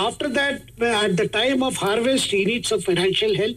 after that, at the time of harvest, he needs some financial help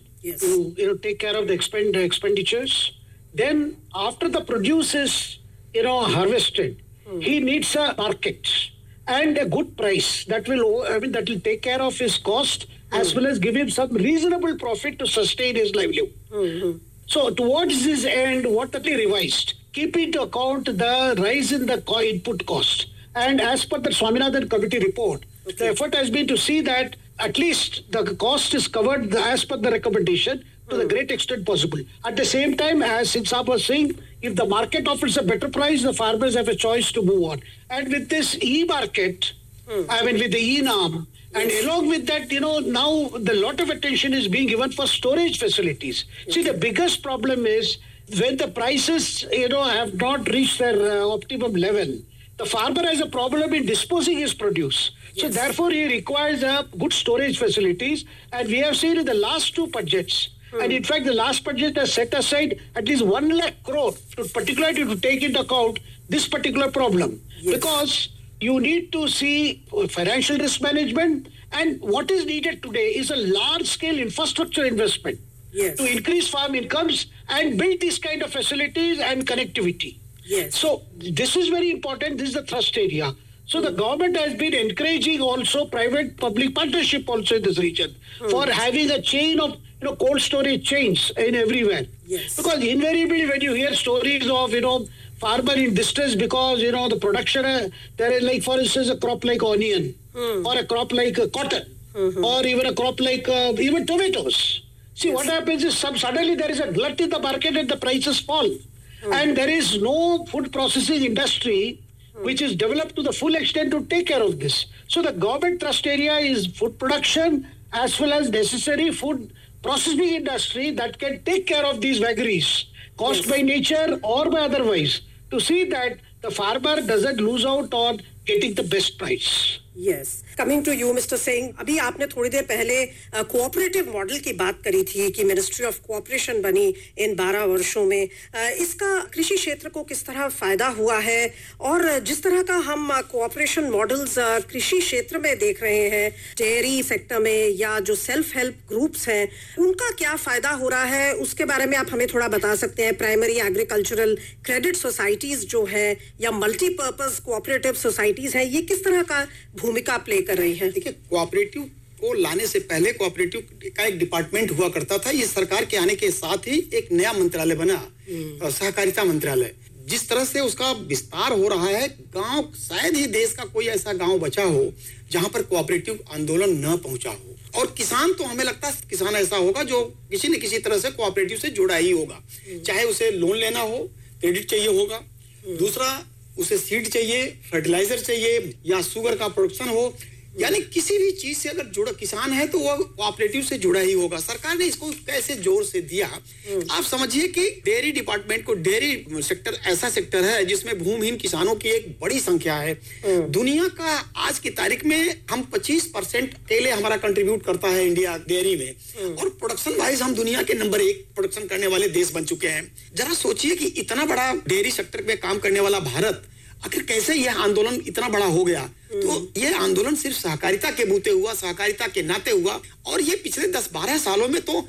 to take care of the expenditures. Then, after the produce is harvested, he needs a market and a good price that will take care of his cost as well as give him some reasonable profit to sustain his livelihood. So, towards this end, what they revised, keep into account the rise in the input cost. And as per the Swaminathan Committee report, the effort has been to see that at least the cost is covered as per the recommendation to the great extent possible. At the same time, as Sinsab was saying, if the market offers a better price, the farmers have a choice to move on. And with this e-market, with the e-NAM, and along with that, now the lot of attention is being given for storage facilities. See, the biggest problem is when the prices, have not reached their optimum level, the farmer has a problem in disposing his produce. So therefore, he requires good storage facilities. And we have seen in the last two budgets, and in fact, the last budget has set aside at least 1 lakh crore, particularly to take into account this particular problem. Because you need to see financial risk management, and what is needed today is a large-scale infrastructure investment to increase farm incomes and build these kind of facilities and connectivity. So this is very important. This is the thrust area. So the government has been encouraging also private-public partnership also in this region for having a chain of cold storage chains in everywhere. Because invariably when you hear stories of farmer in distress because the production there is, like for instance, a crop like onion or a crop like cotton or even a crop like even tomatoes. See, what happens is suddenly there is a glut in the market and the prices fall. And there is no food processing industry which is developed to the full extent to take care of this. So the government trust area is food production as well as necessary food processing industry that can take care of these vagaries caused by nature or by otherwise, to see that the farmer doesn't lose out on getting the best price. Yes. Coming to you, Mr. Singh, अभी आपने थोड़ी देर पहले cooperative model की बात करी थी कि ministry of cooperation बनी इन 12 वर्षों में. इसका कृषि क्षेत्र को किस तरह फायदा हुआ है और जिस तरह का हम कोऑपरेशन मॉडल्स कृषि क्षेत्र में देख रहे हैं, डेयरी सेक्टर में या जो सेल्फ हेल्प ग्रुप्स हैं, उनका क्या फायदा हो रहा है, उसके बारे में आप हमें थोड़ा बता सकते हैं. प्राइमरी एग्रीकल्चरल क्रेडिट सोसाइटीज जो है या मल्टीपर्पज कोऑपरेटिव सोसाइटीज है, ये किस तरह का भूमिका प्ले कर रही है? देखिए, कोऑपरेटिव को लाने से पहले कोऑपरेटिव का एक डिपार्टमेंट हुआ करता था. ये सरकार के आने के साथ ही एक नया मंत्रालय बना, सहकारिता मंत्रालय. जिस तरह से उसका विस्तार हो रहा है, गांव, शायद ही देश का कोई ऐसा गांव बचा हो जहां पर कोऑपरेटिव आंदोलन न पहुंचा हो. और किसान तो हमें लगता है किसान ऐसा होगा जो किसी न किसी तरह से कोऑपरेटिव से जुड़ा ही होगा. चाहे उसे लोन लेना हो, क्रेडिट चाहिए होगा, दूसरा उसे सीड चाहिए, फर्टिलाइजर चाहिए या शुगर का प्रोडक्शन हो, यानी किसी भी चीज से अगर जुड़ा किसान है तो वो कोऑपरेटिव से जुड़ा ही होगा. सरकार ने इसको कैसे जोर से दिया, आप समझिए कि डेयरी डिपार्टमेंट को, डेयरी सेक्टर ऐसा सेक्टर है जिसमें भूमिहीन किसानों की एक बड़ी संख्या है. दुनिया का आज की तारीख में हम 25% केले हमारा कंट्रीब्यूट करता है इंडिया डेयरी में, और प्रोडक्शन वाइज हम दुनिया के नंबर 1 प्रोडक्शन करने वाले देश बन चुके हैं. जरा सोचिए कि इतना बड़ा डेयरी सेक्टर में काम करने वाला भारत आखिर कैसे यह आंदोलन इतना बड़ा हो गया. तो यह आंदोलन सिर्फ सहकारिता के बूते हुआ, सहकारिता के नाते हुआ, और ये पिछले 10-12 सालों में तो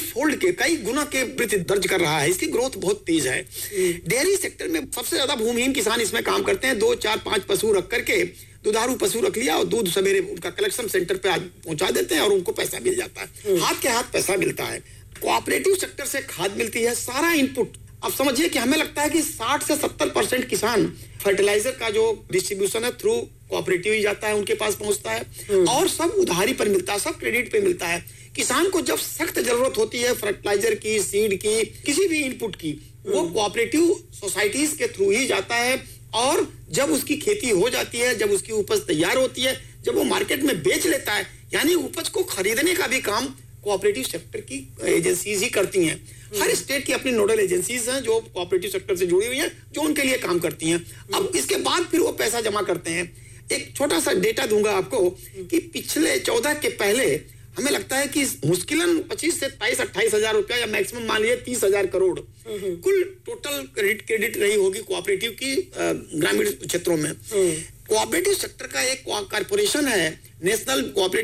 कई गुना के वृद्धि दर्ज कर रहा है. इसकी ग्रोथ बहुत तेज है. डेयरी सेक्टर में सबसे ज्यादा भूमिहीन किसान इसमें काम करते हैं. 2, 4, 5 पशु रख करके, दुधारू पशु रख लिया और दूध सवेरे उनका कलेक्शन सेंटर पे पहुंचा देते हैं और उनको पैसा मिल जाता है. हाथ के हाथ पैसा मिलता है. कोऑपरेटिव सेक्टर से खाद मिलती है, सारा इनपुट. अब समझिए कि हमें लगता है कि 60 से 70% किसान फर्टिलाइजर का जो डिस्ट्रीब्यूशन है थ्रू कोऑपरेटिव ही जाता है, उनके पास पहुंचता है, और सब उधारी पर मिलता है, सब क्रेडिट पे मिलता है. किसान को जब सख्त जरूरत होती है फर्टिलाइजर की, सीड की, किसी भी इनपुट की, वो कोऑपरेटिव सोसाइटीज के थ्रू ही जाता है. और जब उसकी खेती हो जाती है, जब उसकी उपज तैयार होती है, जब वो मार्केट में बेच लेता है, यानी उपज को खरीदने का भी काम कोऑपरेटिव सेक्टर की एजेंसीज ही करती हैं. हर स्टेट की अपनी नोडल एजेंसीज हैं जो कोऑपरेटिव सेक्टर से जुड़ी हुई हैं, जो उनके लिए काम करती हैं. अब इसके बाद फिर वो पैसा जमा करते हैं. एक छोटा सा डेटा दूंगा आपको कि पिछले 14 के पहले हमें लगता है कि मुश्किलन 25 से 28 हजार रुपया या मैक्सिमम मान लीजिए 30,000 करोड़ कुल टोटल क्रेडिट रही होगी कोऑपरेटिव की ग्रामीण क्षेत्रों में. कोऑपरेटिव सेक्टर का एक कॉर्पोरेशन है, नेशनल कोऑपरेटिव